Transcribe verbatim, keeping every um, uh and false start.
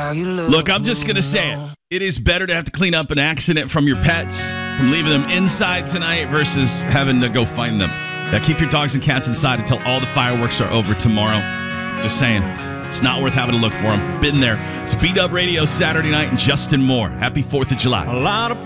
Look, I'm just going to say it. It is better to have to clean up an accident from your pets, from leaving them inside tonight versus having to go find them. Now, keep your dogs and cats inside until all the fireworks are over tomorrow. Just saying. It's not worth having to look for them. Been there. It's B-Dub Radio Saturday night and Justin Moore. Happy fourth of July. A lot of